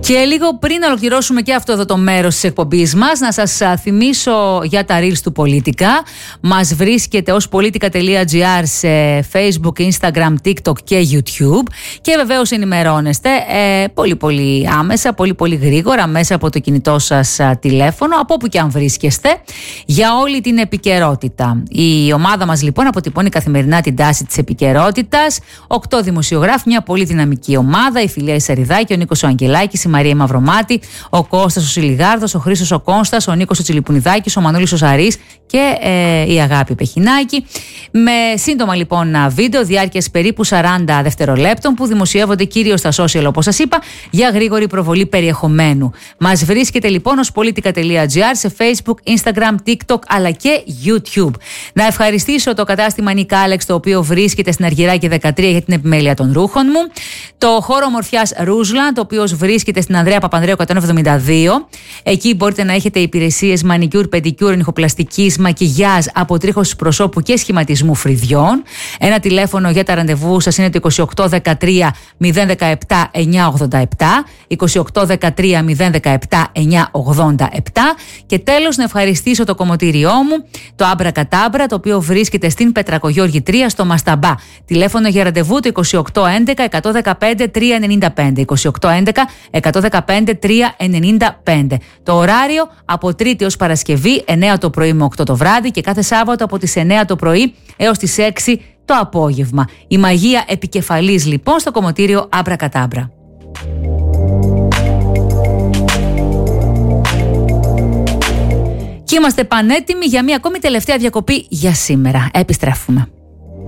Και λίγο πριν ολοκληρώσουμε και αυτό εδώ το μέρος της εκπομπής μας, να σας θυμίσω για τα reels του Πολίτικα. Μας βρίσκεται ως politica.gr σε Facebook, Instagram, TikTok και YouTube. Και βεβαίως ενημερώνεστε πολύ πολύ άμεσα, πολύ πολύ γρήγορα μέσα από το κινητό σας τηλέφωνο, από όπου και αν βρίσκεστε, για όλη την επικαιρότητα. Η ομάδα μας λοιπόν αποτυπώνει καθημερινά την τάση της επικαιρότητας. 8 δημοσιογράφοι, μια πολύ δυναμική ομάδα, η Φιλία Ισαριδάκη, ο Νίκος ο Αγγελάκης, η Μαρία Μαυρομάτη, ο Κώστας ο Σιλιγάρδος, ο Χρήστος ο Κώστας, ο Νίκος ο Τσιλιπουνιδάκης, ο Μανώλης ο Σαρής και η Αγάπη Πεχινάκη. Με σύντομα λοιπόν βίντεο διάρκειας περίπου 40 δευτερολέπτων που δημοσιεύονται κυρίως στα social, όπως σας είπα, για γρήγορη προβολή περιεχομένου. Μας βρίσκεται λοιπόν ως politica.gr σε Facebook, Instagram, TikTok αλλά και YouTube. Να ευχαριστήσω το κατάστημα Νίκα Άλεξ, το οποίο βρίσκεται στην Αργυράκη 13 για την επιμέλεια των ρούχων μου. Το χώρο ομορφιάς Ρούσλαντ, το οποίο βρίσκεται στην Ανδρέα Παπανδρέου 172. Εκεί μπορείτε να έχετε υπηρεσίες μανικιούρ, πεντικιούρ, νυχοπλαστικής, μακιγιάζ, αποτρίχωσης προσώπου και σχηματισμού φρυδιών. Ένα τηλέφωνο για τα ραντεβού σας είναι το 2813 017 987. 2813 017 987. Και τέλος να ευχαριστήσω το κομμωτήριό μου, το Άμπρα Κατάμπρα, το οποίο βρίσκεται στην Πετρακογιώργη 3 στο Μασταμπά. Τηλέφωνο για ραντεβού το 2811 115 395. 2811 115 395. Το ωράριο από Τρίτη ως Παρασκευή 9 το πρωί με 8 το βράδυ και κάθε Σάββατο από τις 9 το πρωί έως τις 6 το απόγευμα. Η μαγεία επικεφαλής λοιπόν στο κομμωτήριο Άμπρα Κατάμπρα. Και είμαστε πανέτοιμοι για μία ακόμη τελευταία διακοπή για σήμερα. Επιστρέφουμε.